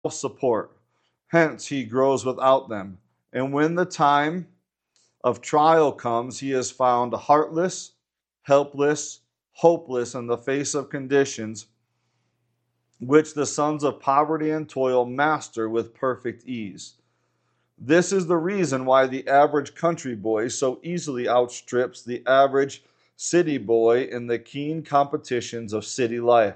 support. Hence, he grows without them. And when the time of trial comes, he is found heartless, helpless, hopeless in the face of conditions which the sons of poverty and toil master with perfect ease. This is the reason why the average country boy so easily outstrips the average city boy in the keen competitions of city life.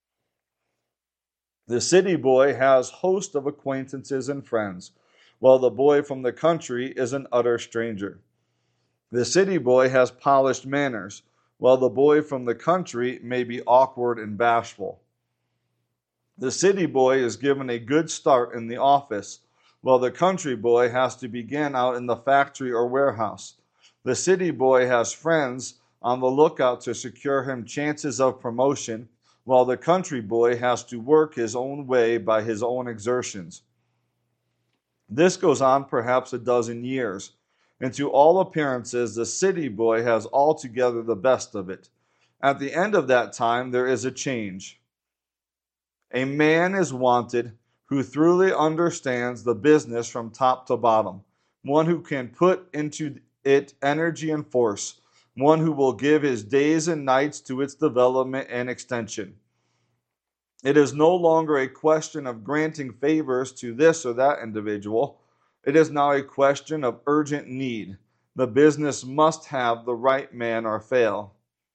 The city boy has host of acquaintances and friends, while the boy from the country is an utter stranger. The city boy has polished manners, while the boy from the country may be awkward and bashful. The city boy is given a good start in the office, while the country boy has to begin out in the factory or warehouse. The city boy has friends on the lookout to secure him chances of promotion, while the country boy has to work his own way by his own exertions. This goes on perhaps a dozen years, and to all appearances, the city boy has altogether the best of it. At the end of that time, there is a change. A man is wanted who thoroughly understands the business from top to bottom, one who can put into it energy and force, one who will give his days and nights to its development and extension. It is no longer a question of granting favors to this or that individual. It is now a question of urgent need. The business must have the right man or fail.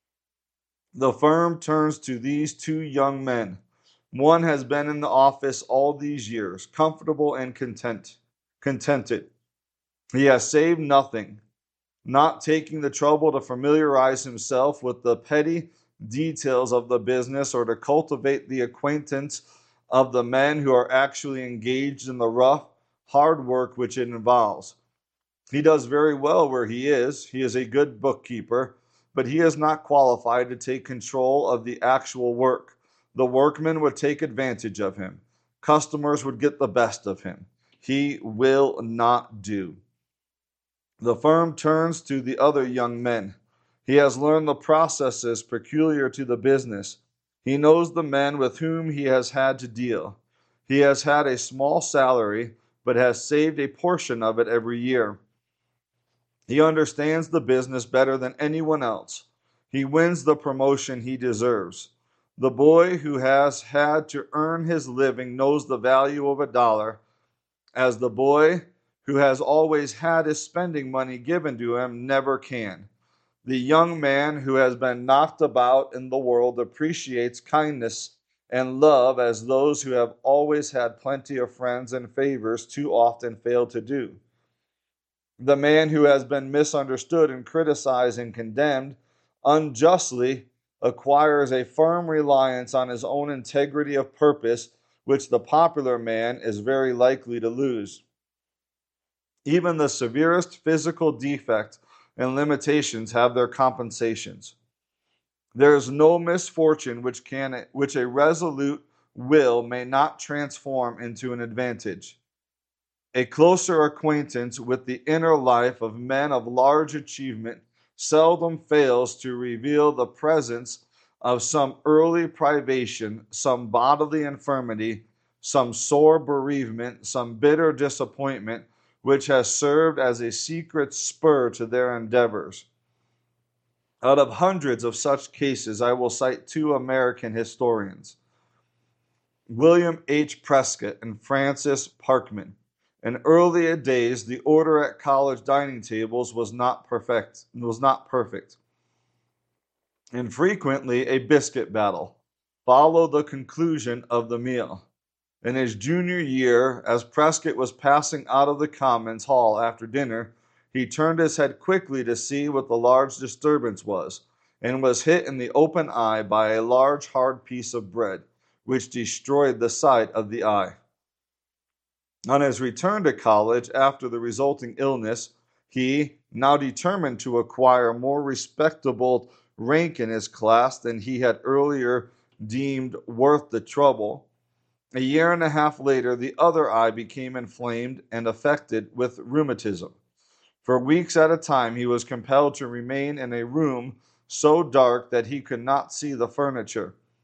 The firm turns to these two young men. One has been in the office all these years, comfortable and contented. He has saved nothing, not taking the trouble to familiarize himself with the petty details of the business or to cultivate the acquaintance of the men who are actually engaged in the rough, hard work which it involves. He does very well where he is. He is a good bookkeeper, but he is not qualified to take control of the actual work. The workmen would take advantage of him. Customers would get the best of him. He will not do. The firm turns to the other young men. He has learned the processes peculiar to the business. He knows the men with whom he has had to deal. He has had a small salary, but has saved a portion of it every year. He understands the business better than anyone else. He wins the promotion he deserves. The boy who has had to earn his living knows the value of a dollar, as the boy who has always had his spending money given to him never can. The young man who has been knocked about in the world appreciates kindness and love as those who have always had plenty of friends and favors too often fail to do. The man who has been misunderstood and criticized and condemned unjustly acquires a firm reliance on his own integrity of purpose, which the popular man is very likely to lose. Even the severest physical defect and limitations have their compensations. There is no misfortune which a resolute will may not transform into an advantage. A closer acquaintance with the inner life of men of large achievement seldom fails to reveal the presence of some early privation, some bodily infirmity, some sore bereavement, some bitter disappointment, which has served as a secret spur to their endeavors. Out of hundreds of such cases, I will cite two American historians, William H. Prescott and Francis Parkman. In earlier days, the order at college dining tables was not perfect, and frequently a biscuit battle followed the conclusion of the meal. In his junior year, as Prescott was passing out of the Commons Hall after dinner, he turned his head quickly to see what the large disturbance was, and was hit in the open eye by a large hard piece of bread, which destroyed the sight of the eye. On his return to college after the resulting illness, he, now determined to acquire more respectable rank in his class than he had earlier deemed worth the trouble, a year and a half later, the other eye became inflamed and affected with rheumatism. For weeks at a time, he was compelled to remain in a room so dark that he could not see the furniture.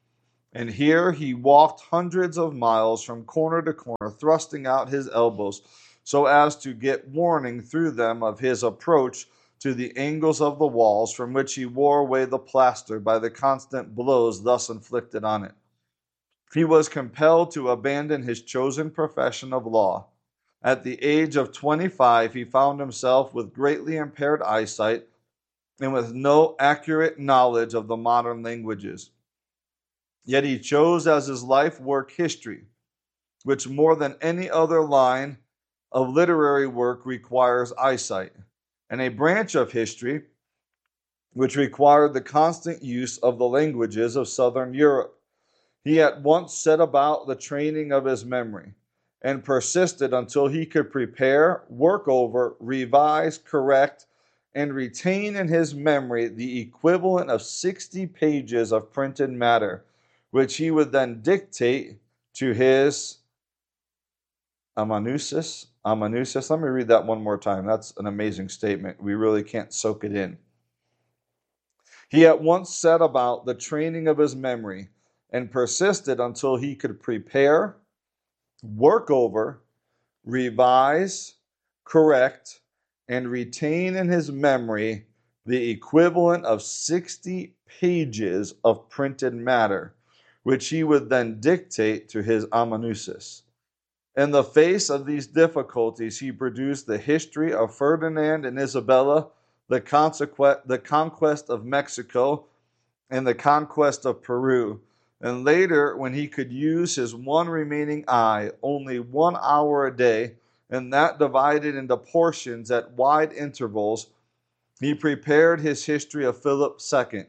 And here he walked hundreds of miles from corner to corner, thrusting out his elbows so as to get warning through them of his approach to the angles of the walls, from which he wore away the plaster by the constant blows thus inflicted on it. He was compelled to abandon his chosen profession of law. At the age of 25, he found himself with greatly impaired eyesight and with no accurate knowledge of the modern languages. Yet he chose as his life work history, which more than any other line of literary work requires eyesight, and a branch of history which required the constant use of the languages of Southern Europe. He at once set about the training of his memory and persisted until he could prepare, work over, revise, correct, and retain in his memory the equivalent of 60 pages of printed matter, which he would then dictate to his amanuensis. Amanuensis. Let me read that one more time. That's an amazing statement. We really can't soak it in. He at once set about the training of his memory and persisted until he could prepare, work over, revise, correct, and retain in his memory the equivalent of 60 pages of printed matter, which he would then dictate to his amanuensis. In the face of these difficulties, he produced the history of Ferdinand and Isabella, the conquest of Mexico, and the conquest of Peru. And later, when he could use his one remaining eye only 1 hour a day, and that divided into portions at wide intervals, he prepared his history of Philip II.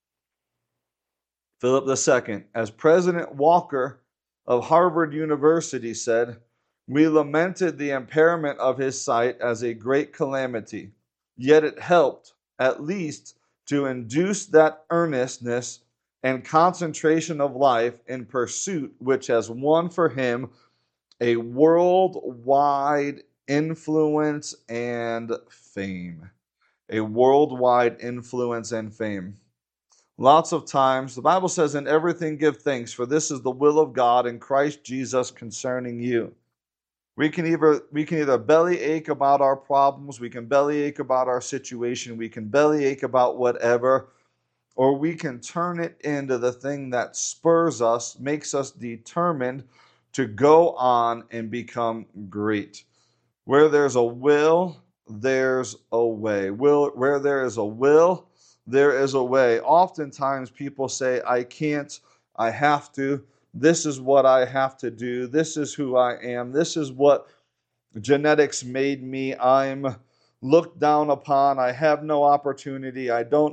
Philip II, as President Walker of Harvard University said, "We lamented the impairment of his sight as a great calamity, yet it helped, at least, to induce that earnestness and concentration of life in pursuit which has won for him a worldwide influence and fame." A worldwide influence and fame. Lots of times, the Bible says, "In everything give thanks, for this is the will of God in Christ Jesus concerning you." We can either bellyache about our problems, we can bellyache about our situation, we can bellyache about whatever, or we can turn it into the thing that spurs us, makes us determined to go on and become great. Where there's a will, there's a way. Where there is a will, there is a way. Oftentimes people say, "I can't, I have to. This is what I have to do. This is who I am. This is what genetics made me. I'm looked down upon. I have no opportunity. I don't.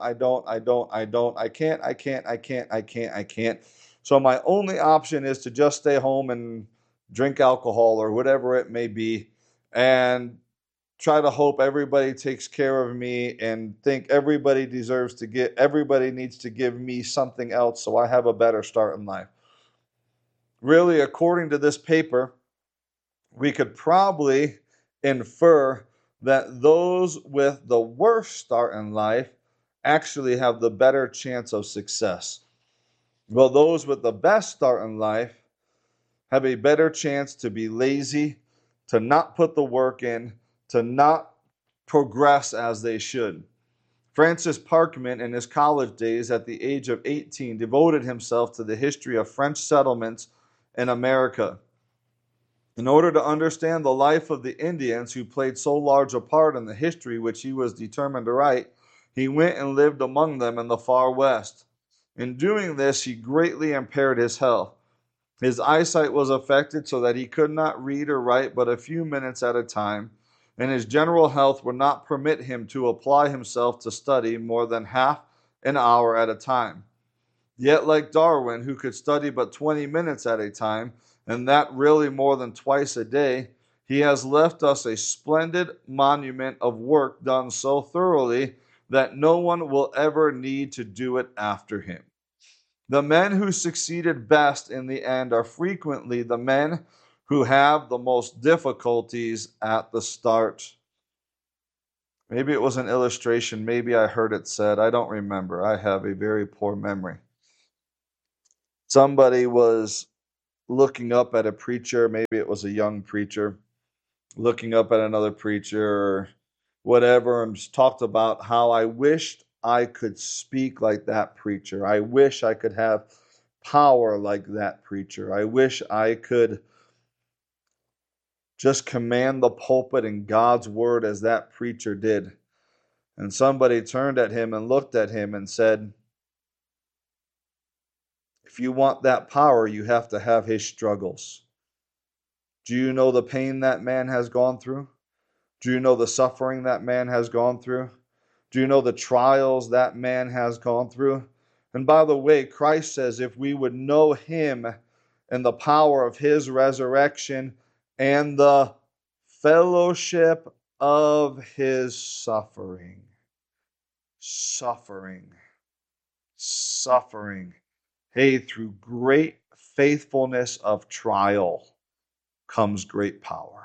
I can't. So my only option is to just stay home and drink alcohol or whatever it may be and try to hope everybody takes care of me and think everybody needs to give me something else so I have a better start in life." Really, according to this paper, we could probably infer that those with the worst start in life actually have the better chance of success. While those with the best start in life have a better chance to be lazy, to not put the work in, to not progress as they should. Francis Parkman, in his college days at the age of 18, devoted himself to the history of French settlements in America. In order to understand the life of the Indians who played so large a part in the history which he was determined to write, he went and lived among them in the far west. In doing this, he greatly impaired his health. His eyesight was affected so that he could not read or write but a few minutes at a time, and his general health would not permit him to apply himself to study more than half an hour at a time. Yet, like Darwin, who could study but 20 minutes at a time, and that really more than twice a day, he has left us a splendid monument of work done so thoroughly that no one will ever need to do it after him. The men who succeeded best in the end are frequently the men who have the most difficulties at the start. Maybe it was an illustration. Maybe I heard it said. I don't remember. I have a very poor memory. Somebody was looking up at a preacher, maybe it was a young preacher, looking up at another preacher or whatever, and just talked about how I wished I could speak like that preacher. I wish I could have power like that preacher. I wish I could just command the pulpit and God's word as that preacher did. And somebody turned at him and looked at him and said, if you want that power, you have to have his struggles. Do you know the pain that man has gone through? Do you know the suffering that man has gone through? Do you know the trials that man has gone through? And by the way, Christ says if we would know him and the power of his resurrection and the fellowship of his suffering. Suffering. Hey, through great faithfulness of trial comes great power.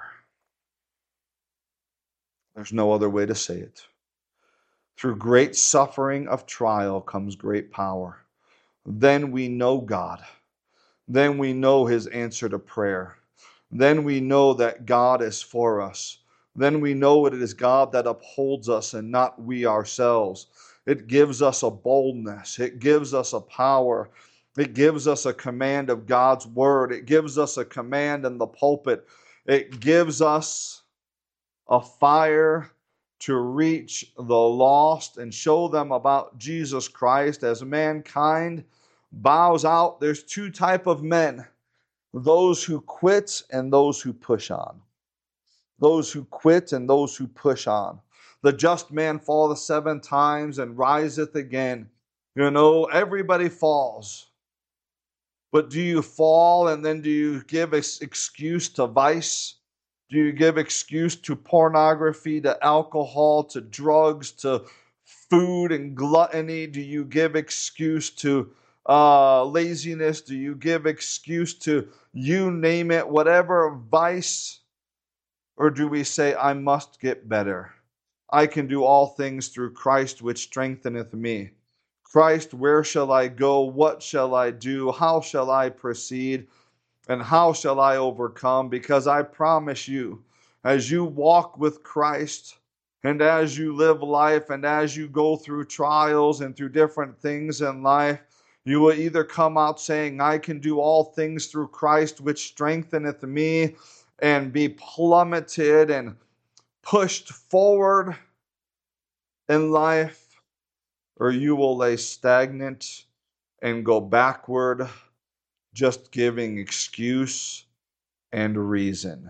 There's no other way to say it. Through great suffering of trial comes great power. Then we know God. Then we know his answer to prayer. Then we know that God is for us. Then we know it is God that upholds us and not we ourselves. It gives us a boldness. It gives us a power. It gives us a command of God's word. It gives us a command in the pulpit. It gives us a fire to reach the lost and show them about Jesus Christ. As mankind bows out, there's two type of men: those who quit and those who push on. Those who quit and those who push on. The just man falleth 7 times and riseth again. You know, everybody falls. But do you fall and then do you give excuse to vice? Do you give excuse to pornography, to alcohol, to drugs, to food and gluttony? Do you give excuse to laziness? Do you give excuse to you name it, whatever vice? Or do we say, I must get better? I can do all things through Christ which strengtheneth me. Christ, where shall I go? What shall I do? How shall I proceed? And how shall I overcome? Because I promise you, as you walk with Christ, and as you live life, and as you go through trials and through different things in life, you will either come out saying, I can do all things through Christ, which strengtheneth me, and be plummeted and pushed forward in life, or you will lay stagnant and go backward, just giving excuse and reason.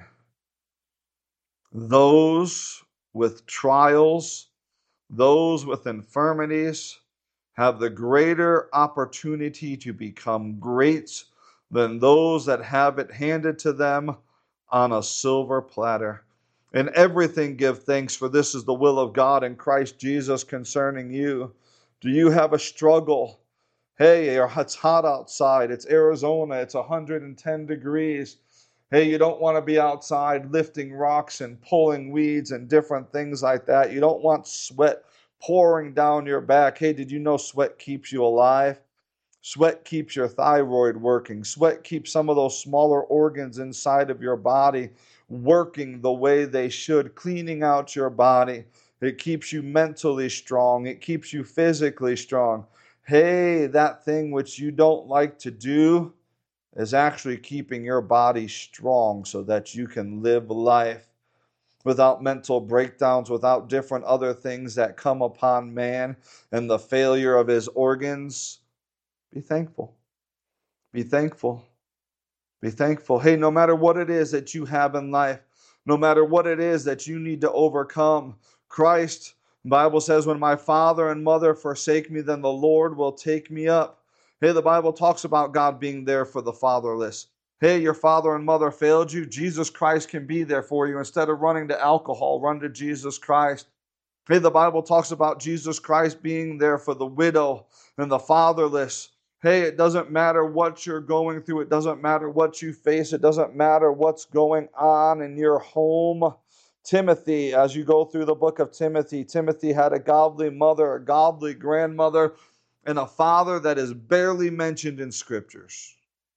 Those with trials, those with infirmities, have the greater opportunity to become great than those that have it handed to them on a silver platter. In everything give thanks, for this is the will of God in Christ Jesus concerning you. Do you have a struggle? Hey, it's hot outside. It's Arizona. It's 110 degrees. Hey, you don't want to be outside lifting rocks and pulling weeds and different things like that. You don't want sweat pouring down your back. Hey, did you know sweat keeps you alive? Sweat keeps your thyroid working. Sweat keeps some of those smaller organs inside of your body working the way they should, cleaning out your body. It keeps you mentally strong. It keeps you physically strong. Hey, that thing which you don't like to do is actually keeping your body strong so that you can live life without mental breakdowns, without different other things that come upon man and the failure of his organs. Be thankful. Be thankful. Be thankful. Hey, no matter what it is that you have in life, no matter what it is that you need to overcome, Christ, the Bible says, when my father and mother forsake me, then the Lord will take me up. Hey, the Bible talks about God being there for the fatherless. Hey, your father and mother failed you. Jesus Christ can be there for you. Instead of running to alcohol, run to Jesus Christ. Hey, the Bible talks about Jesus Christ being there for the widow and the fatherless. Hey, it doesn't matter what you're going through. It doesn't matter what you face. It doesn't matter what's going on in your home. Timothy, as you go through the book of Timothy, Timothy had a godly mother, a godly grandmother and a father that is barely mentioned in scriptures.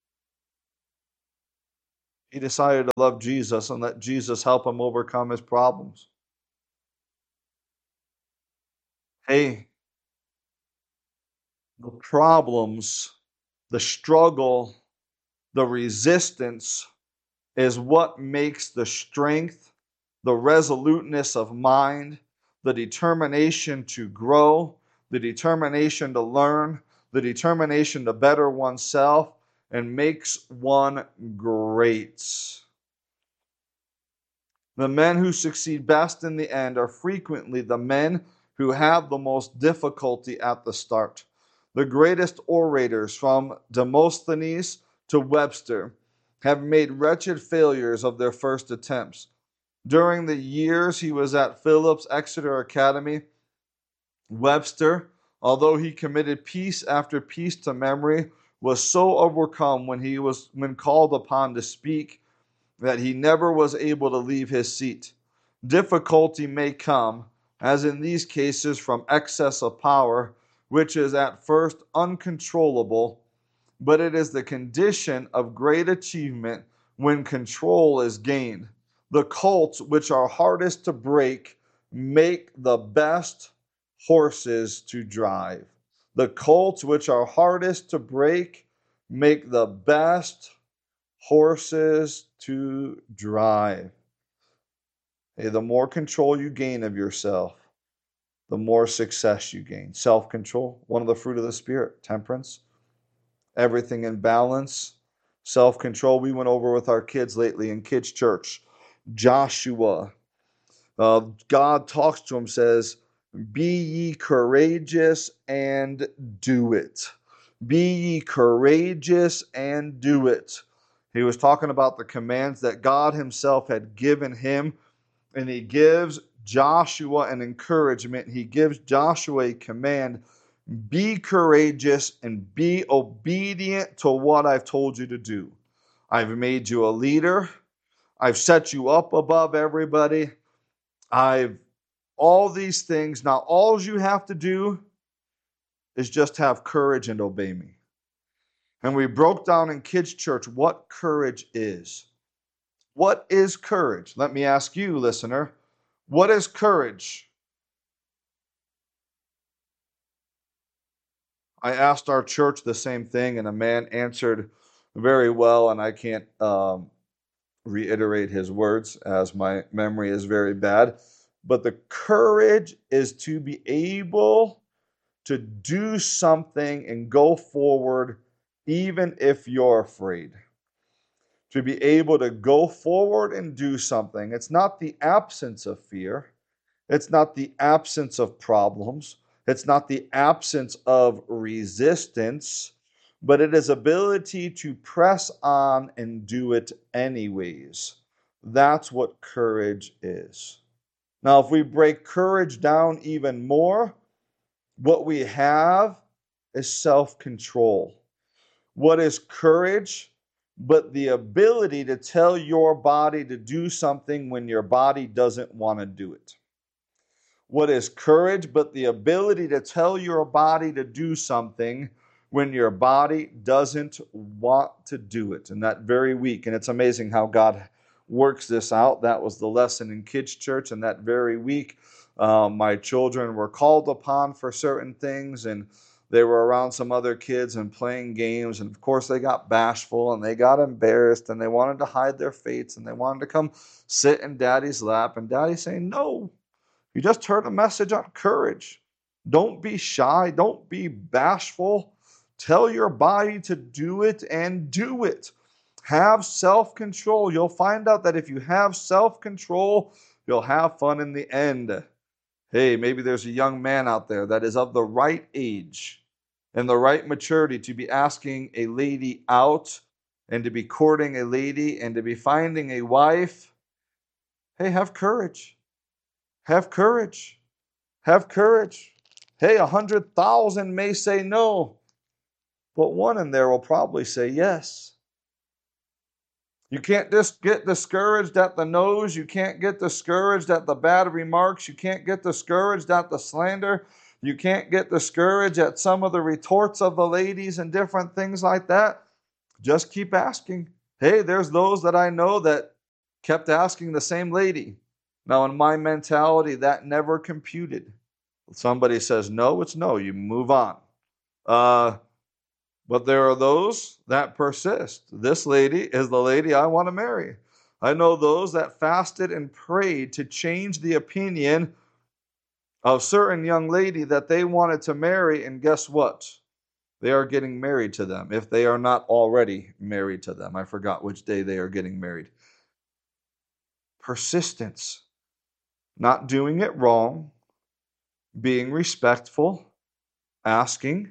He decided to love Jesus and let Jesus help him overcome his problems. Hey, the problems, the struggle, the resistance is what makes the strength, the resoluteness of mind, the determination to grow, the determination to learn, the determination to better oneself, and makes one great. The men who succeed best in the end are frequently the men who have the most difficulty at the start. The greatest orators, from Demosthenes to Webster, have made wretched failures of their first attempts. During the years he was at Phillips Exeter Academy, Webster, although he committed piece after piece to memory, was so overcome when called upon to speak that he never was able to leave his seat. Difficulty may come, as in these cases, from excess of power, which is at first uncontrollable, but it is the condition of great achievement when control is gained. The colts which are hardest to break make the best horses to drive. The colts which are hardest to break make the best horses to drive. Hey, the more control you gain of yourself, the more success you gain. Self-control, one of the fruit of the Spirit. Temperance, everything in balance. Self-control, we went over with our kids lately in kids' church. Joshua, God talks to him, says, be ye courageous and do it. Be ye courageous and do it. He was talking about the commands that God himself had given him, and he gives Joshua an encouragement. He gives Joshua a command: be courageous and be obedient to what I've told you to do. I've made you a leader. I've set you up above everybody. All these things. Now, all you have to do is just have courage and obey me. And we broke down in kids' church what courage is. What is courage? Let me ask you, listener, what is courage? I asked our church the same thing, and a man answered very well, and I can't reiterate his words as my memory is very bad. But the courage is to be able to do something and go forward even if you're afraid. To be able to go forward and do something. It's not the absence of fear. It's not the absence of problems. It's not the absence of resistance, but it is ability to press on and do it anyways. That's what courage is. Now, if we break courage down even more, what we have is self-control. What is courage? But the ability to tell your body to do something when your body doesn't want to do it. What is courage? But the ability to tell your body to do something when your body doesn't want to do it. And that very week, and it's amazing how God works this out. That was the lesson in kids' church, and that very week, my children were called upon for certain things, and they were around some other kids and playing games, and of course they got bashful and they got embarrassed and they wanted to hide their fates and they wanted to come sit in Daddy's lap, and Daddy's saying, no, you just heard a message on courage. Don't be shy, don't be bashful. Tell your body to do it and do it. Have self-control. You'll find out that if you have self-control, you'll have fun in the end. Hey, maybe there's a young man out there that is of the right age and the right maturity to be asking a lady out and to be courting a lady and to be finding a wife. Hey, have courage. Have courage. Have courage. Hey, 100,000 may say no, but one in there will probably say yes. You can't just get discouraged at the no's. You can't get discouraged at the bad remarks. You can't get discouraged at the slander. You can't get discouraged at some of the retorts of the ladies and different things like that. Just keep asking. Hey, there's those that I know that kept asking the same lady. Now, in my mentality, that never computed. Somebody says no, it's no. You move on. Uh, but there are those that persist. This lady is the lady I want to marry. I know those that fasted and prayed to change the opinion of certain young lady that they wanted to marry, and guess what? They are getting married to them if they are not already married to them. I forgot which day they are getting married. Persistence, not doing it wrong, being respectful, asking,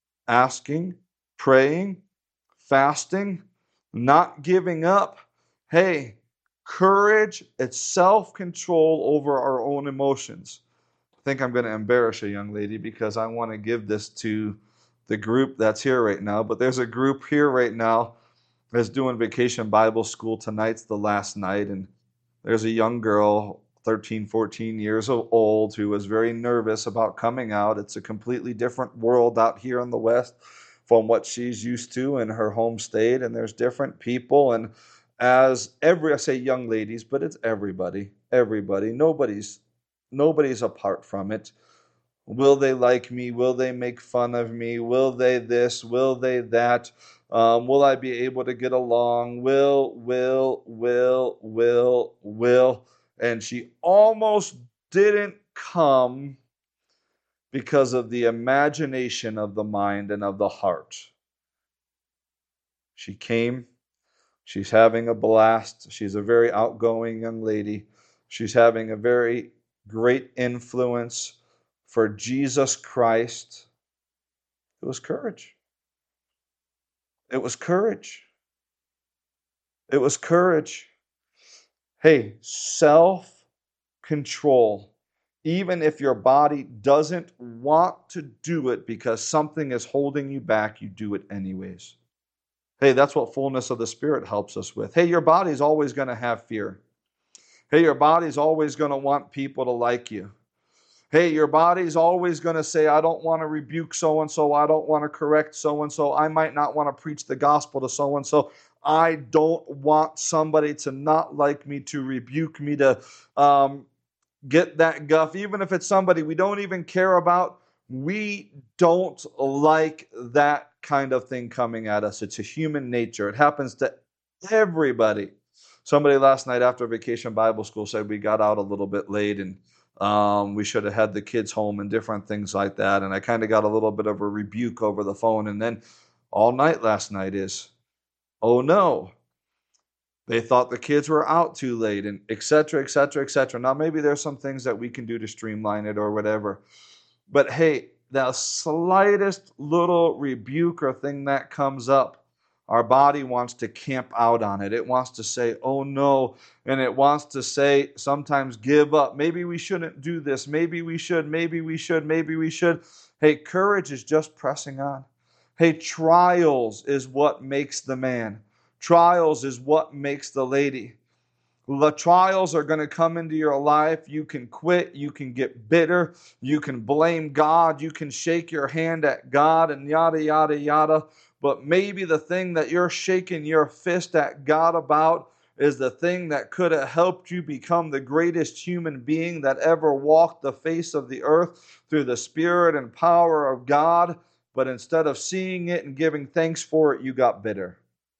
praying, fasting, not giving up. Hey, courage, it's self control over our own emotions. I think I'm going to embarrass a young lady because I want to give this to the group that's here right now. But there's a group here right now that's doing Vacation Bible School. Tonight's the last night. And there's a young girl, 13, 14 years old, who was very nervous about coming out. It's a completely different world out here in the West from what she's used to in her home state. And there's different people. And I say young ladies, but it's everybody. Nobody's apart from it. Will they like me? Will they make fun of me? Will they this? Will they that? Will I be able to get along? Will. And she almost didn't come because of the imagination of the mind and of the heart. She came. She's having a blast. She's a very outgoing young lady. She's having a very great influence for Jesus Christ. It was courage. It was courage. It was courage. Hey, self-control. Even if your body doesn't want to do it because something is holding you back, you do it anyways. Hey, that's what fullness of the Spirit helps us with. Hey, your body's always going to have fear. Hey, your body's always going to want people to like you. Hey, your body's always going to say, I don't want to rebuke so-and-so. I don't want to correct so-and-so. I might not want to preach the gospel to so-and-so. I don't want somebody to not like me, to rebuke me, to get that guff. Even if it's somebody we don't even care about, we don't like that kind of thing coming at us. It's a human nature. It happens to everybody. Somebody last night after Vacation Bible School said we got out a little bit late and we should have had the kids home and different things like that. And I kind of got a little bit of a rebuke over the phone. And then all night last night is, oh no, they thought the kids were out too late, and et cetera, et cetera, et cetera. Now, maybe there's some things that we can do to streamline it or whatever. But hey, the slightest little rebuke or thing that comes up, our body wants to camp out on it. It wants to say, oh no. And it wants to say, sometimes give up. Maybe we shouldn't do this. Maybe we should. Maybe we should. Maybe we should. Hey, courage is just pressing on. Hey, trials is what makes the man. Trials is what makes the lady. The trials are going to come into your life. You can quit. You can get bitter. You can blame God. You can shake your hand at God and yada, yada, yada. But maybe the thing that you're shaking your fist at God about is the thing that could have helped you become the greatest human being that ever walked the face of the earth through the Spirit and power of God. But instead of seeing it and giving thanks for it, you got bitter.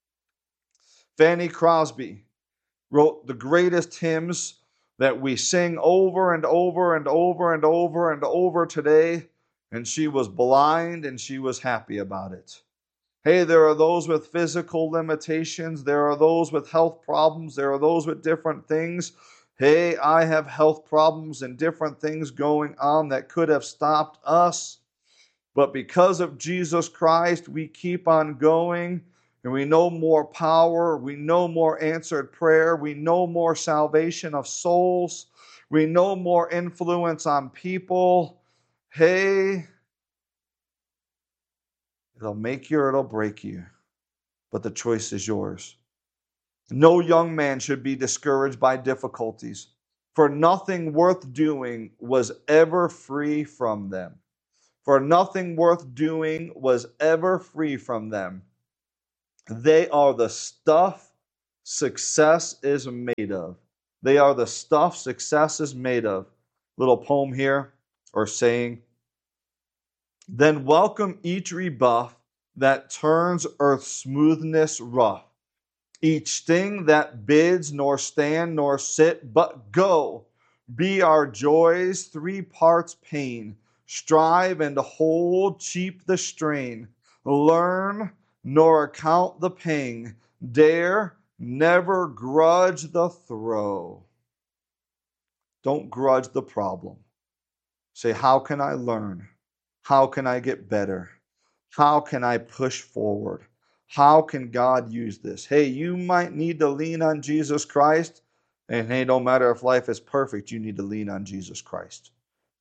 Fanny Crosby wrote the greatest hymns that we sing over and over and over and over and over today, and she was blind and she was happy about it. Hey, there are those with physical limitations. There are those with health problems. There are those with different things. Hey, I have health problems and different things going on that could have stopped us. But because of Jesus Christ, we keep on going. And we know more power. We know more answered prayer. We know more salvation of souls. We know more influence on people. Hey, it'll make you or it'll break you. But the choice is yours. No young man should be discouraged by difficulties, for nothing worth doing was ever free from them. for nothing worth doing was ever free from them. They are the stuff success is made of. They are the stuff success is made of. Little poem here, or saying. Then welcome each rebuff that turns earth's smoothness rough. Each thing that bids nor stand nor sit, but go. Be our joys 3 parts pain. Strive and hold cheap the strain. Learn nor account the pang. Dare never grudge the throw. Don't grudge the problem. Say, how can I learn? How can I get better? How can I push forward? How can God use this? Hey, you might need to lean on Jesus Christ. And hey, no matter if life is perfect, you need to lean on Jesus Christ.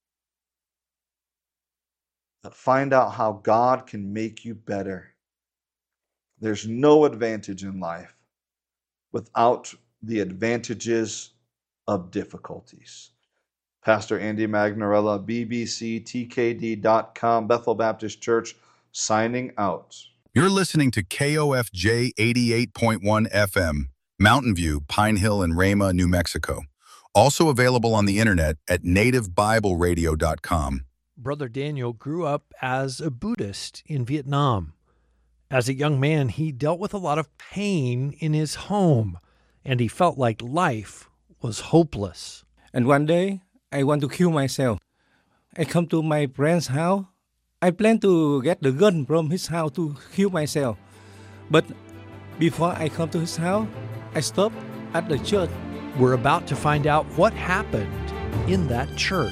But find out how God can make you better. There's no advantage in life without the advantages of difficulties. Pastor Andy Magnarella, bbctkd.com, Bethel Baptist Church, signing out. You're listening to KOFJ 88.1 FM, Mountain View, Pine Hill, and Rama, New Mexico. Also available on the internet at nativebibleradio.com. Brother Daniel grew up as a Buddhist in Vietnam. As a young man, he dealt with a lot of pain in his home, and he felt like life was hopeless. And one day, I want to kill myself. I come to my friend's house. I plan to get the gun from his house to kill myself. But before I come to his house, I stop at the church. We're about to find out what happened in that church.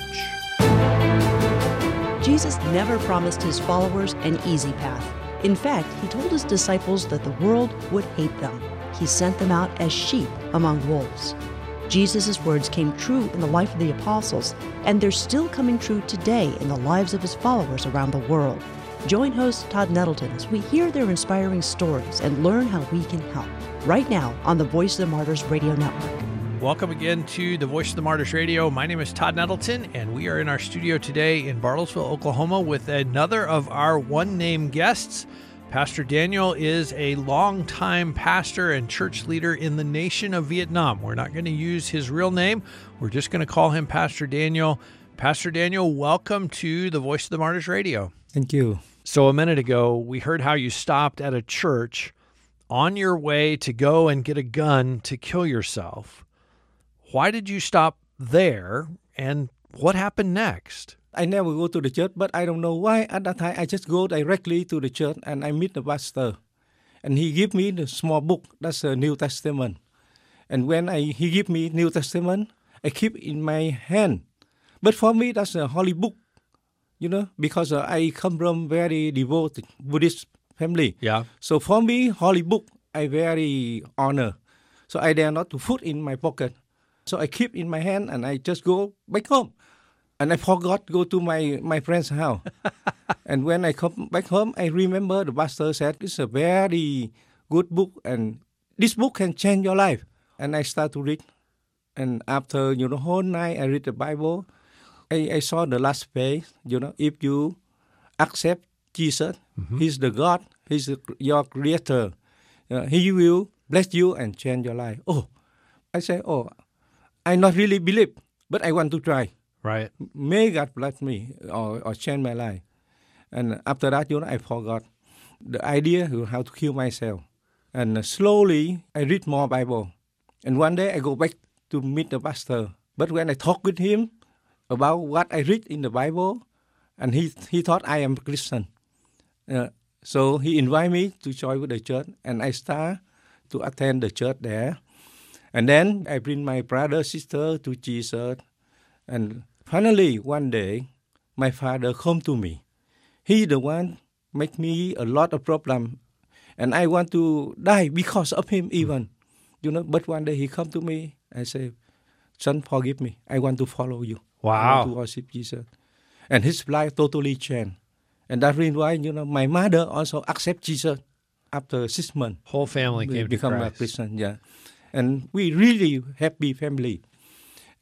Jesus never promised his followers an easy path. In fact, he told his disciples that the world would hate them. He sent them out as sheep among wolves. Jesus' words came true in the life of the apostles, and they're still coming true today in the lives of his followers around the world. Join host Todd Nettleton as we hear their inspiring stories and learn how we can help. Right now on the Voice of the Martyrs Radio Network. Welcome again to the Voice of the Martyrs Radio. My name is Todd Nettleton, and we are in our studio today in Bartlesville, Oklahoma, with another of our one-name guests. Pastor Daniel is a longtime pastor and church leader in the nation of Vietnam. We're not going to use his real name. We're just going to call him Pastor Daniel. Pastor Daniel, welcome to the Voice of the Martyrs Radio. Thank you. So a minute ago, we heard how you stopped at a church on your way to go and get a gun to kill yourself. Why did you stop there, and what happened next? I never go to the church, but I don't know why. At that time, I just go directly to the church, and I meet the pastor. And he give me the small book, that's the New Testament. And when he give me New Testament, I keep in my hand. But for me, that's a holy book, because I come from very devoted Buddhist family. Yeah. So for me, holy book, I very honor. So I dare not to put in my pocket. So I keep in my hand, and I just go back home. And I forgot to go to my friend's house. And when I come back home, I remember the pastor said, it's a very good book, and this book can change your life. And I start to read. And after, the whole night, I read the Bible. I saw the last page, if you accept Jesus, He's the God, He's your creator. He will bless you and change your life. Oh, I say, I not really believe, but I want to try. Right. May God bless me or change my life. And after that, I forgot the idea of how to kill myself. And slowly, I read more Bible. And one day, I go back to meet the pastor. But when I talk with him about what I read in the Bible, and he thought I am a Christian. So he invited me to join with the church, and I start to attend the church there. And then I bring my brother, sister to Jesus. And finally, one day, my father come to me. He the one make me a lot of problem. And I want to die because of him even. But one day he come to me and say, son, forgive me. I want to follow you. Wow. I want to worship Jesus. And his life totally changed. And that's reason why, my mother also accept Jesus after 6 months. Whole family came to become Christ. a Christian, yeah. And we really happy family.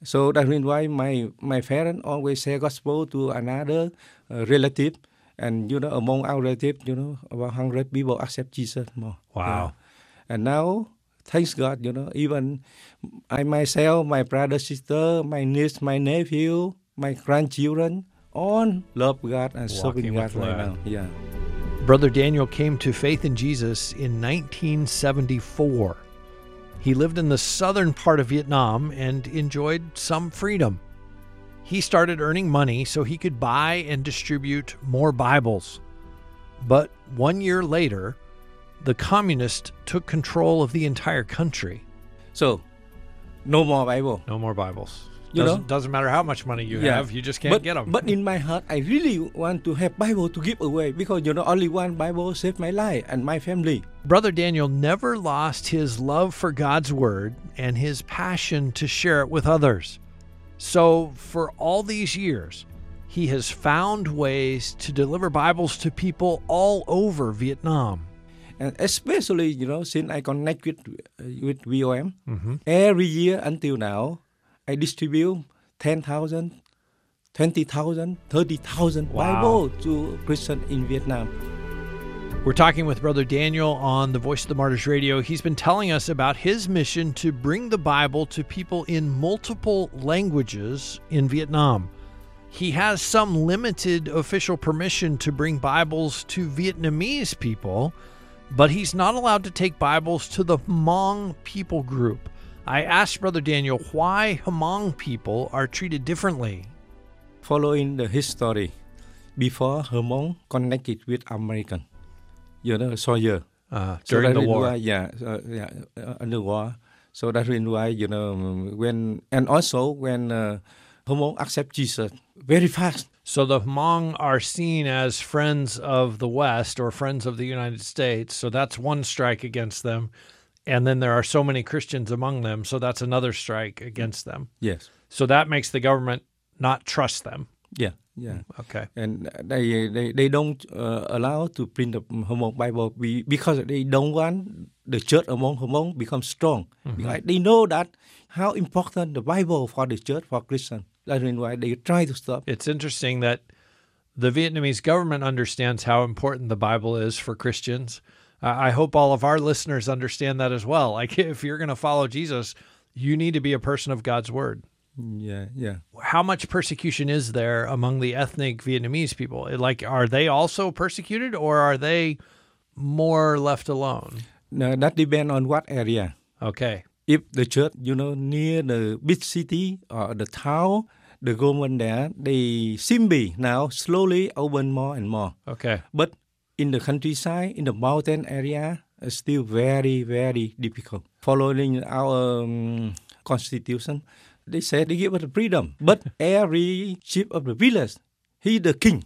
So that's why my parents always share gospel to another relative, and among our relatives, about 100 people accept Jesus more. Wow. Yeah. And now, thanks God, even I myself, my brother, sister, my niece, my nephew, my grandchildren, all love God and serving God right now. Yeah. Brother Daniel came to faith in Jesus in 1974. He lived in the southern part of Vietnam and enjoyed some freedom. He started earning money so he could buy and distribute more Bibles. But 1 year later, the communists took control of the entire country. So, no more Bible. No more Bibles. Doesn't matter how much money you have, you just can't get them. But in my heart, I really want to have Bible to give away because, only one Bible saved my life and my family. Brother Daniel never lost his love for God's Word and his passion to share it with others. So for all these years, he has found ways to deliver Bibles to people all over Vietnam. And especially, since I connect with VOM, every year until now, I distribute 10,000, 20,000, 30,000 Bible to Christians in Vietnam. We're talking with Brother Daniel on the Voice of the Martyrs Radio. He's been telling us about his mission to bring the Bible to people in multiple languages in Vietnam. He has some limited official permission to bring Bibles to Vietnamese people, but he's not allowed to take Bibles to the Hmong people group. I asked Brother Daniel why Hmong people are treated differently. Following the history, before Hmong connected with American, soldier. During the war. Under war. So that's why, when Hmong accept Jesus very fast. So the Hmong are seen as friends of the West or friends of the United States. So that's one strike against them. And then there are so many Christians among them, so that's another strike against them. Yes. So that makes the government not trust them. Yeah. Okay. And they don't allow to print the Hmong Bible because they don't want the church among Hmong become strong. Because they know that how important the Bible for the church, for Christians. That's why they try to stop. It's interesting that the Vietnamese government understands how important the Bible is for Christians. I hope all of our listeners understand that as well. Like, if you're going to follow Jesus, you need to be a person of God's Word. Yeah. How much persecution is there among the ethnic Vietnamese people? Like, are they also persecuted, or are they more left alone? No, that depends on what area. Okay. If the church, near the big city or the town, the government there, they simply now slowly open more and more. Okay. But in the countryside, in the mountain area, it's still very, very difficult. Following our constitution, they said they give us the freedom. But every chief of the village, he the king.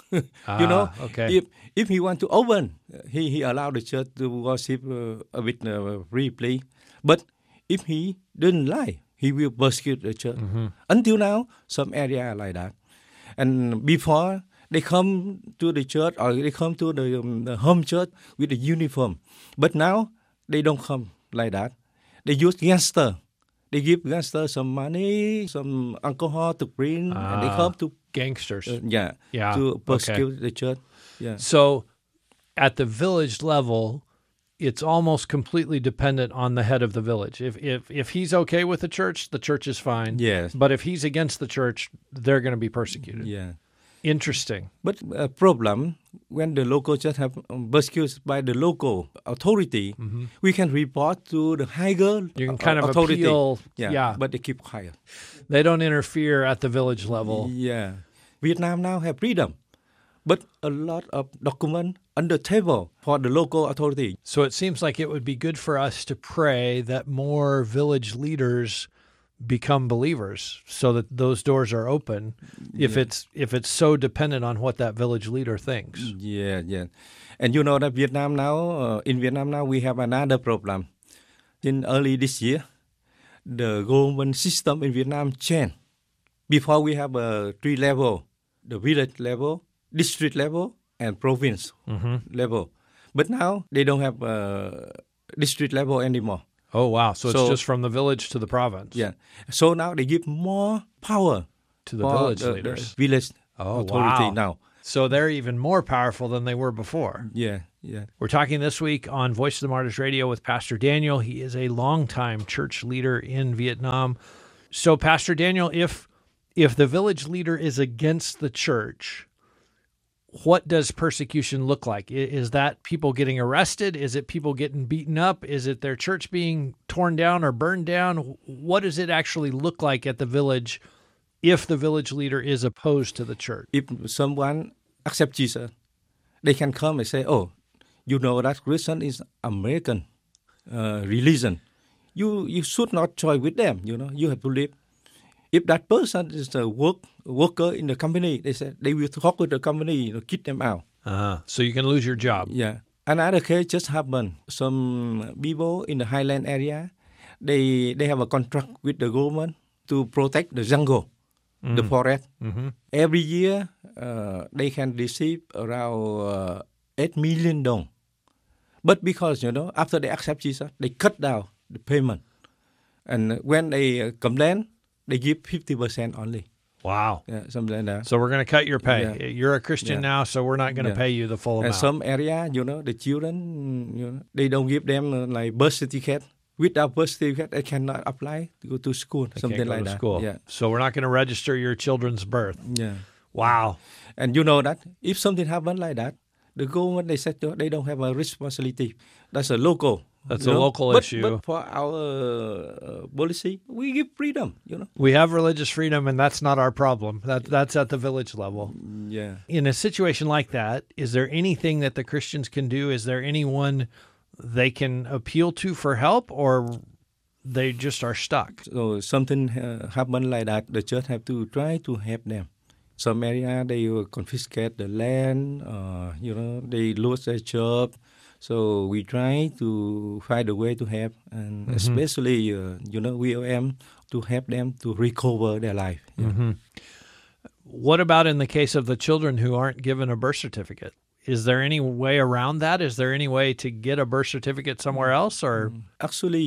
Okay. If he want to open, he allowed the church to worship a bit free play. But if he didn't like, he will persecute the church. Until now, some area are like that. And before, they come to the church or they come to the home church with a uniform. But now, they don't come like that. They use gangster. They give gangster some money, some alcohol to drink, and they come to... Gangsters. To persecute the church. Yeah. So, at the village level, it's almost completely dependent on the head of the village. If he's okay with the church is fine. Yes. But if he's against the church, they're going to be persecuted. Yeah. Interesting. But a problem, when the local church have persecuted by the local authority, we can report to the higher You can kind of authority. appeal. Yeah, but they keep quiet. They don't interfere at the village level. Yeah. Vietnam now have freedom, but a lot of documents on the table for the local authority. So it seems like it would be good for us to pray that more village leaders become believers so that those doors are open if it's so dependent on what that village leader thinks. Yeah. And you know that Vietnam now, in Vietnam now, we have another problem. In early this year, the government system in Vietnam changed. Before we have a 3 level, the village level, district level, and province level. But now they don't have district level anymore. Oh, wow. So it's just from the village to the province. Yeah. So now they give more power to the for village the leaders. Village Oh, authority wow. now. So they're even more powerful than they were before. Yeah. We're talking this week on Voice of the Martyrs Radio with Pastor Daniel. He is a longtime church leader in Vietnam. So, Pastor Daniel, if the village leader is against the church, what does persecution look like? Is that people getting arrested? Is it people getting beaten up? Is it their church being torn down or burned down? What does it actually look like at the village if the village leader is opposed to the church? If someone accepts Jesus, they can come and say, "Oh, you know that Christian is American religion. You should not join with them. You have to leave." If that person is a worker in the company, they say they will talk with the company, kick them out. So you can lose your job. Yeah. Another case just happened. Some people in the highland area, they have a contract with the government to protect the jungle, the forest. Mm-hmm. Every year, they can receive around 8 million dong. But because, after they accept Jesus, they cut down the payment. And when they complain, they give 50% only. Wow. Yeah, something like that. So we're going to cut your pay. Yeah. You're a Christian now, so we're not going to pay you the full amount. And some area, the children, they don't give them like birth certificate. Without birth certificate, they cannot apply to go to school, something can't go like to that. School. Yeah. So we're not going to register your children's birth. Yeah. Wow. And you know that if something happens like that, the government, they said they don't have a responsibility. That's a local. That's a local issue. But for our policy, we give freedom, We have religious freedom, and that's not our problem. That's at the village level. Yeah. In a situation like that, is there anything that the Christians can do? Is there anyone they can appeal to for help, or they just are stuck? So something happen like that, the church have to try to help them. Some area, they will confiscate the land, they lose their job. So we try to find a way to help, and especially, VOM, to help them to recover their life. Yeah. Mm-hmm. What about in the case of the children who aren't given a birth certificate? Is there any way around that? Is there any way to get a birth certificate somewhere else? Or actually,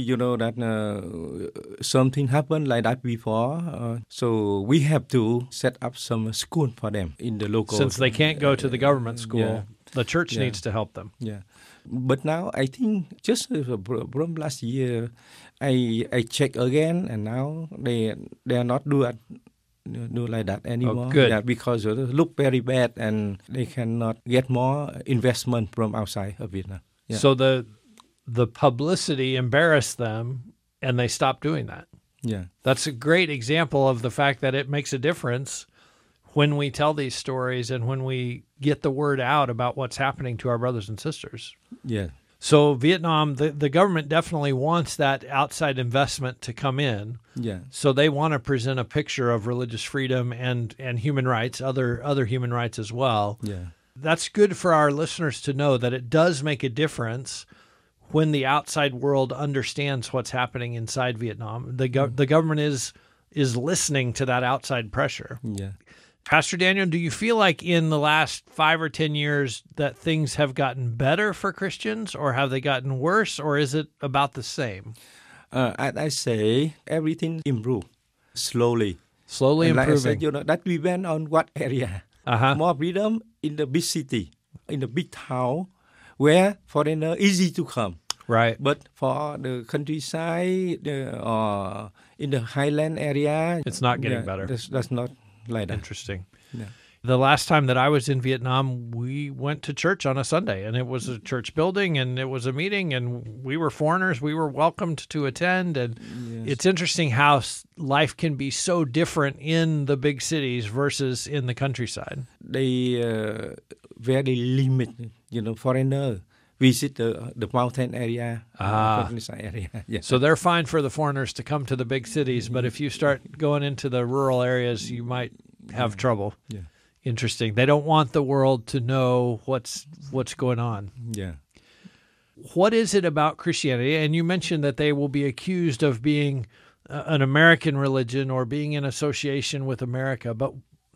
that something happened like that before. So we have to set up some school for them in the local. Since they can't go to the government school, the church needs to help them. Yeah. But now I think just from last year, I check again, and now they are not do like that anymore. Oh, good. Yeah, because it look very bad, and they cannot get more investment from outside of Vietnam. Yeah. So the publicity embarrassed them, and they stopped doing that. Yeah, that's a great example of the fact that it makes a difference when we tell these stories and when we get the word out about what's happening to our brothers and sisters. Yeah. So Vietnam, the government definitely wants that outside investment to come in. Yeah. So they want to present a picture of religious freedom and human rights, other human rights as well. Yeah. That's good for our listeners to know that it does make a difference when the outside world understands what's happening inside Vietnam. The government is listening to that outside pressure. Yeah. Pastor Daniel, do you feel like in the last 5 or 10 years that things have gotten better for Christians, or have they gotten worse, or is it about the same? I say everything improved slowly. Slowly and improving. Like I said, that depends on what area. Uh-huh. More freedom in the big city, in the big town, where foreigner easy to come. Right. But for the countryside, in the highland area, it's not getting better. That's not like that. Interesting. Yeah. The last time that I was in Vietnam, we went to church on a Sunday, and it was a church building, and it was a meeting, and we were foreigners. We were welcomed to attend, and It's interesting how life can be so different in the big cities versus in the countryside. They very limited, foreigner visit the mountain area, countryside area. Yeah. So they're fine for the foreigners to come to the big cities, but if you start going into the rural areas, you might have trouble. Yeah. Interesting. They don't want the world to know what's going on. Yeah. What is it about Christianity? And you mentioned that they will be accused of being an American religion or being in association with America, but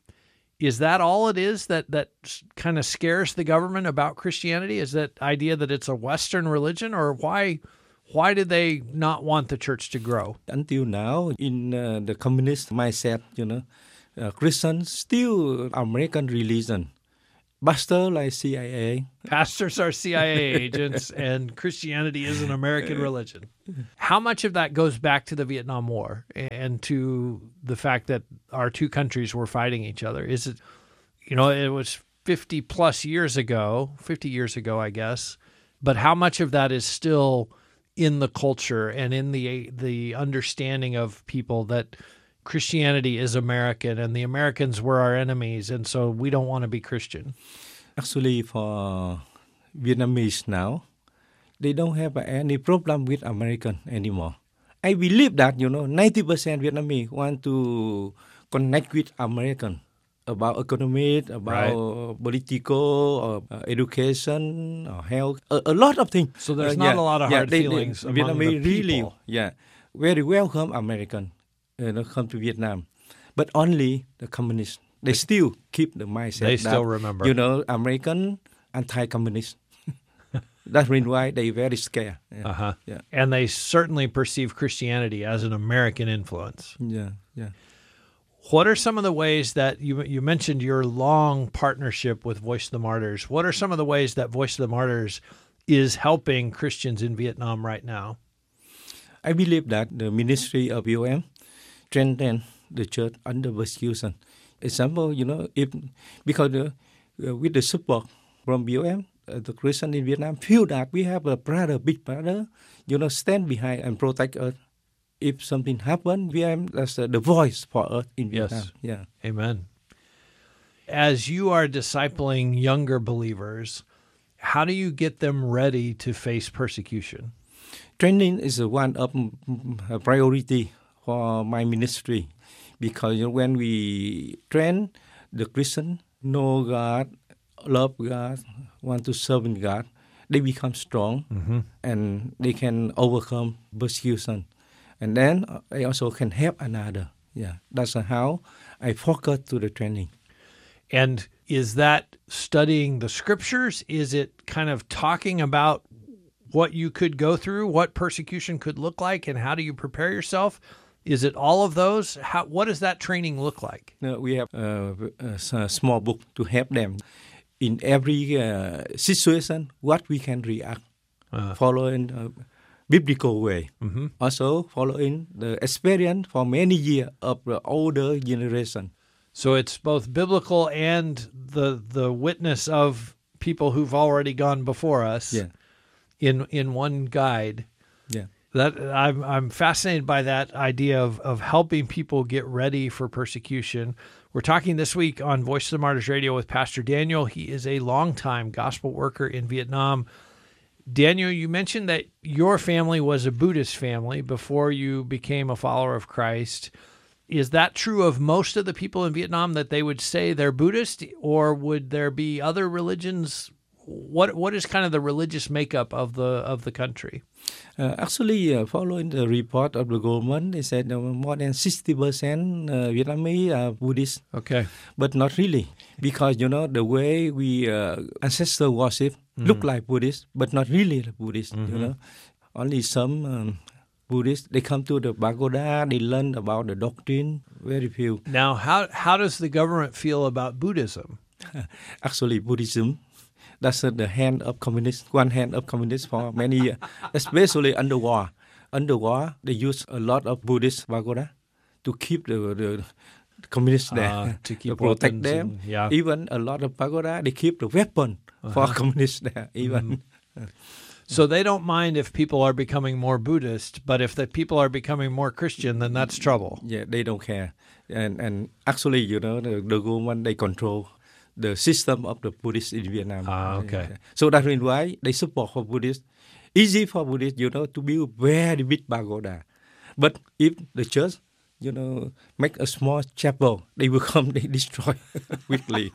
is that all it is that kind of scares the government about Christianity? Is that idea that it's a Western religion, or why Why did they not want the church to grow? Until now, in the communist mindset, Christians still American religion. Pastor like CIA. Pastors are CIA agents, and Christianity is an American religion. How much of that goes back to the Vietnam War and to the fact that our two countries were fighting each other? Is it, it was 50 years ago, I guess, but how much of that is still in the culture and in the understanding of people that Christianity is American and the Americans were our enemies, and so we don't want to be Christian? Actually, for Vietnamese now, they don't have any problem with American anymore. I believe that, 90% Vietnamese want to connect with American about economy, about political, education, or health, a lot of things. So there's not a lot of hard feelings among Vietnamese the people. Really, very welcome American come to Vietnam. But only the communists, they still keep the mindset. They still remember. American anti-communist. That's why they very scared. Yeah. And they certainly perceive Christianity as an American influence. Yeah. What are some of the ways that you mentioned your long partnership with Voice of the Martyrs? What are some of the ways that Voice of the Martyrs is helping Christians in Vietnam right now? I believe that the ministry of VOM strengthen the church under persecution. Example, because with the support from VOM, the Christians in Vietnam feel that we have a brother, big brother, stand behind and protect us. If something happens, VOM is the voice for us in Vietnam. Yes. Yeah. Amen. As you are discipling younger believers, how do you get them ready to face persecution? Training is one of priority for my ministry because when we train the Christian, know God, love God, want to serve God, they become strong and they can overcome persecution. And then they also can help another. Yeah, that's how I focus to the training. And is that studying the scriptures? Is it kind of talking about what you could go through, what persecution could look like, and how do you prepare yourself? Is it all of those? What does that training look like? We have a small book to help them in every situation, what we can react, following biblical way. Also following the experience for many years of the older generation. So it's both biblical and the witness of people who've already gone before us in one guide. Yeah. That I'm fascinated by that idea of helping people get ready for persecution. We're talking this week on Voice of the Martyrs Radio with Pastor Daniel. He is a longtime gospel worker in Vietnam. Daniel, you mentioned that your family was a Buddhist family before you became a follower of Christ. Is that true of most of the people in Vietnam, that they would say they're Buddhist, or would there be other religions? What is kind of the religious makeup of the country? Actually, following the report of the government, they said more than 60% Vietnamese are Buddhist. Okay, but not really, because the way we ancestor worship look like Buddhist, but not really Buddhist. Only some Buddhists, they come to the pagoda, they learn about the doctrine. Very few. Now, how does the government feel about Buddhism? Actually, Buddhism, that's the hand of communists, one hand of communists for many years, especially under war. Under war, they use a lot of Buddhist pagoda to keep the communists there, to keep protect them. Even a lot of pagoda, they keep the weapon for communists there, even. So they don't mind if people are becoming more Buddhist, but if the people are becoming more Christian, then that's trouble. Yeah, they don't care. And actually, the government, they control the system of the Buddhists in Vietnam. Okay. So that's why they support for Buddhists. Easy for Buddhists, to build very big pagoda. But if the church, make a small chapel, they will come, they destroy quickly.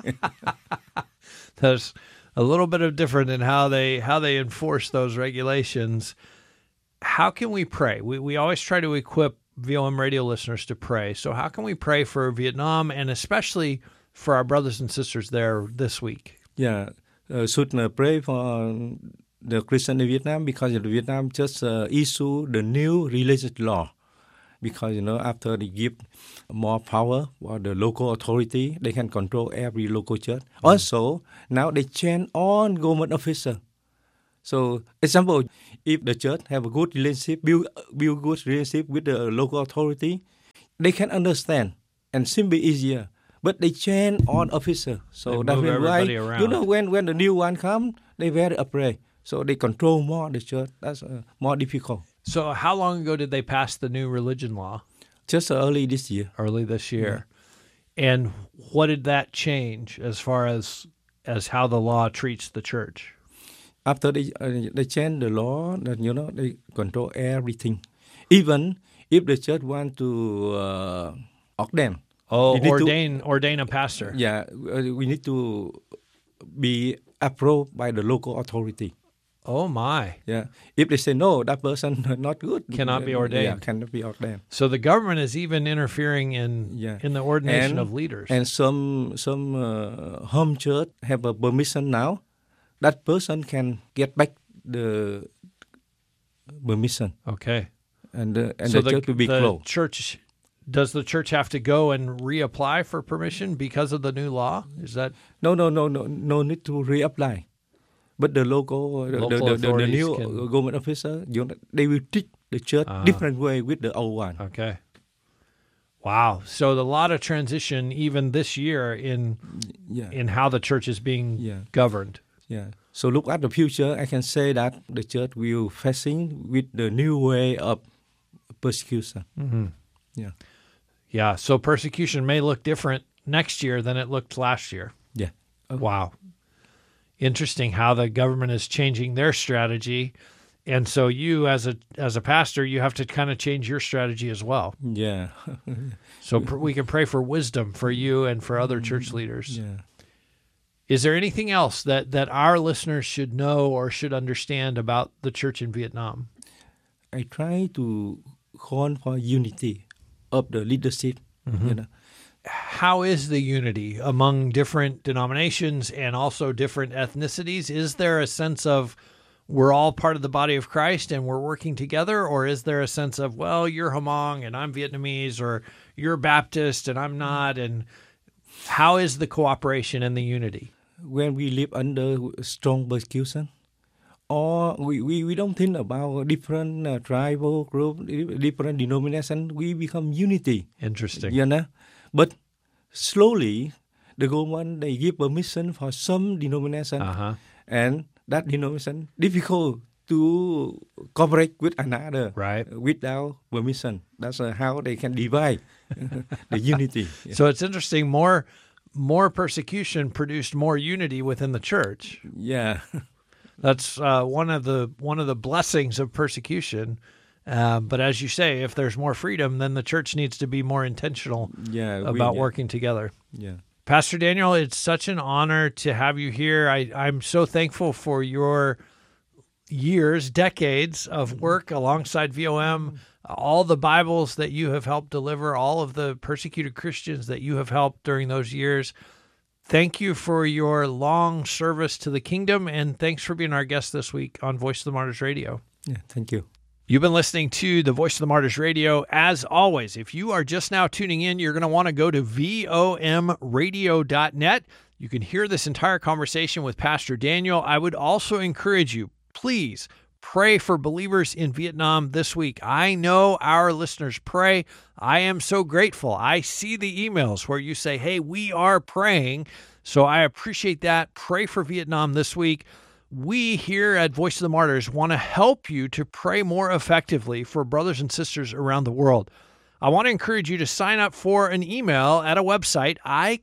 There's a little bit of different in how they enforce those regulations. How can we pray? We always try to equip VOM radio listeners to pray. So how can we pray for Vietnam and especially for our brothers and sisters there this week? Yeah, should pray for the Christian in Vietnam because Vietnam just issue the new religious law. Because, after they give more power for the local authority, they can control every local church. Also, now they change all government officers. So, example, if the church have a good relationship, build good relationship with the local authority, they can understand and seem be easier. But they change all officers. So They that's move why, everybody around. when the new one come, they very afraid. So they control more the church. That's more difficult. So how long ago did they pass the new religion law? Just early this year. Early this year. And what did that change as far as how the law treats the church? After they change the law, that they control everything. Even if the church want to ordain. Oh, ordain a pastor. Yeah, we need to be approved by the local authority. Oh my! Yeah, if they say no, that person not good, Cannot be ordained. Yeah, cannot be ordained. So the government is even interfering in the ordination of leaders. And some home church have a permission now. That person can get back the permission. Okay. And so the church will be closed. Does the church have to go and reapply for permission because of the new law? Is that no need to reapply. But the local the new government officer, they will treat the church different way with the old one. Okay. Wow. So a lot of transition even this year in how the church is being governed. Yeah. So look at the future. I can say that the church will facing with the new way of persecution. Mm-hmm. Yeah. Yeah. So persecution may look different next year than it looked last year. Yeah. Okay. Wow. Interesting how the government is changing their strategy. And so you as a pastor, you have to kind of change your strategy as well. Yeah. So we can pray for wisdom for you and for other church leaders. Yeah. Is there anything else that our listeners should know or should understand about the church in Vietnam? I try to call for unity of the leadership. Mm-hmm. How is the unity among different denominations and also different ethnicities? Is there a sense of we're all part of the body of Christ and we're working together? Or is there a sense of, well, you're Hmong and I'm Vietnamese, or you're Baptist and I'm not? And how is the cooperation and the unity? When we live under strong persecution, or we don't think about different tribal group, different denomination, we become unity. Interesting. But slowly, the government, they give permission for some denomination, and that denomination difficult to cooperate with another without permission. That's how they can divide the unity. Yeah. So it's interesting. More persecution produced more unity within the church. Yeah, that's one of the blessings of persecution. But as you say, if there's more freedom, then the church needs to be more intentional about working together. Yeah. Pastor Daniel, it's such an honor to have you here. I'm so thankful for your decades of work alongside VOM, all the Bibles that you have helped deliver, all of the persecuted Christians that you have helped during those years. Thank you for your long service to the kingdom, and thanks for being our guest this week on Voice of the Martyrs Radio. Yeah, thank you. You've been listening to the Voice of the Martyrs Radio. As always, if you are just now tuning in, you're going to want to go to vomradio.net. You can hear this entire conversation with Pastor Daniel. I would also encourage you, please pray for believers in Vietnam this week. I know our listeners pray. I am so grateful. I see the emails where you say, hey, we are praying. So I appreciate that. Pray for Vietnam this week. We here at Voice of the Martyrs want to help you to pray more effectively for brothers and sisters around the world. I want to encourage you to sign up for an email at a website,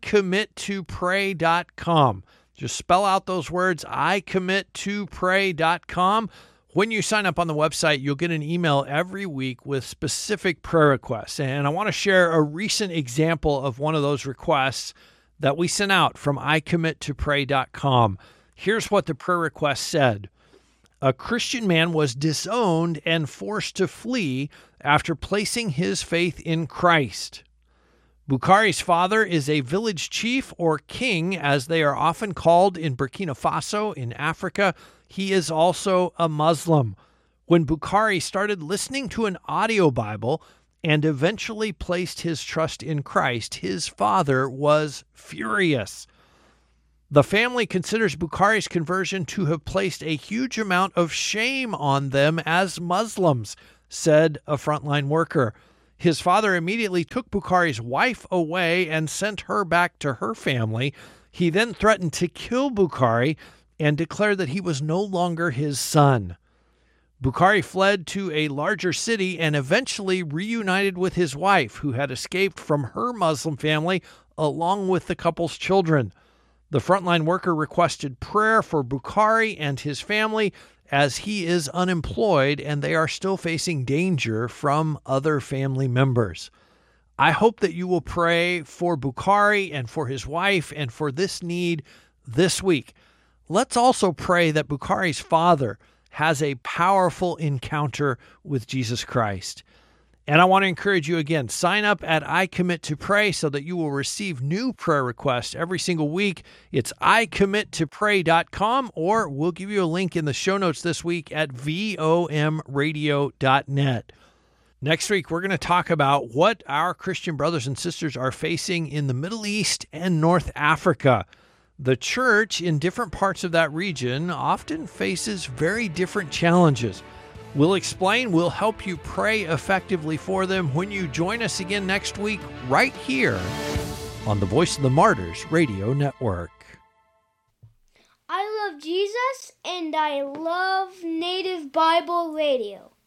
icommittopray.com. Just spell out those words, icommittopray.com. When you sign up on the website, you'll get an email every week with specific prayer requests. And I want to share a recent example of one of those requests that we sent out from icommittopray.com. Here's what the prayer request said. A Christian man was disowned and forced to flee after placing his faith in Christ. Bukhari's father is a village chief or king, as they are often called in Burkina Faso in Africa. he is also a Muslim. When Bukhari started listening to an audio Bible and eventually placed his trust in Christ, his father was furious. The family considers Bukhari's conversion to have placed a huge amount of shame on them as Muslims, said a frontline worker. His father immediately took Bukhari's wife away and sent her back to her family. He then threatened to kill Bukhari and declared that he was no longer his son. Bukhari fled to a larger city and eventually reunited with his wife, who had escaped from her Muslim family along with the couple's children. The frontline worker requested prayer for Bukhari and his family as he is unemployed and they are still facing danger from other family members. I hope that you will pray for Bukhari and for his wife and for this need this week. Let's also pray that Bukhari's father has a powerful encounter with Jesus Christ. And I want to encourage you again, sign up at I Commit to Pray so that you will receive new prayer requests every single week. It's icommittopray.com, or we'll give you a link in the show notes this week at vomradio.net. Next week, we're going to talk about what our Christian brothers and sisters are facing in the Middle East and North Africa. The church in different parts of that region often faces very different challenges. We'll explain, we'll help you pray effectively for them when you join us again next week right here on the Voice of the Martyrs Radio Network. I love Jesus and I love Native Bible Radio.